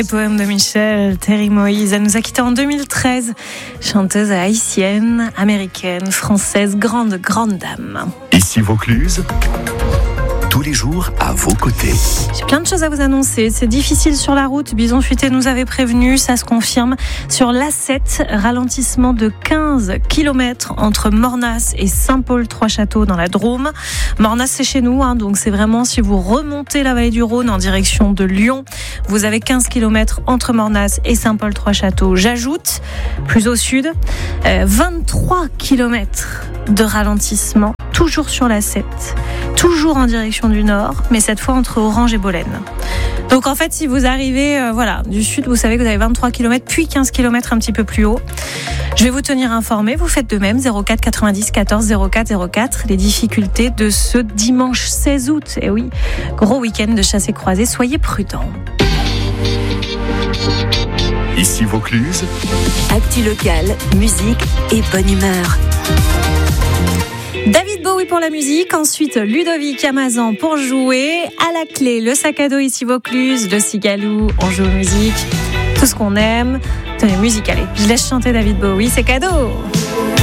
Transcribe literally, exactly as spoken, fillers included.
Les poèmes de Michel, Terry Moïse, elle nous a quittés en deux mille treize. Chanteuse haïtienne, américaine, française, grande, grande dame. Ici Vaucluse, tous les jours à vos côtés. J'ai plein de choses à vous annoncer. C'est difficile sur la route. Bison Futé nous avait prévenu. Ça se confirme. Sur l'A sept, ralentissement de quinze kilomètres entre Mornas et Saint-Paul-Trois-Châteaux dans la Drôme. Mornas, c'est chez nous. Hein, donc, c'est vraiment si vous remontez la vallée du Rhône en direction de Lyon, vous avez quinze kilomètres entre Mornas et Saint-Paul-Trois-Châteaux. J'ajoute, plus au sud, euh, vingt-trois kilomètres de ralentissement, toujours sur l'A sept. Toujours en direction du nord, mais cette fois entre Orange et Bolène. Donc en fait, si vous arrivez euh, voilà, du sud, vous savez que vous avez vingt-trois kilomètres, puis quinze kilomètres un petit peu plus haut. Je vais vous tenir informé, vous faites de même, zéro quatre quatre-vingt-dix quatorze zéro quatre zéro quatre, les difficultés de ce dimanche seize août. Et oui, gros week-end de chasse et croisée, soyez prudents. Ici Vaucluse, actu locale, musique et bonne humeur. David Bowie pour la musique, ensuite Ludovic Amazan pour jouer. À la clé, le sac à dos ici Vaucluse, le Cigalou, on joue aux musiques, tout ce qu'on aime. Tenez, musique, allez, je laisse chanter David Bowie, c'est cadeau.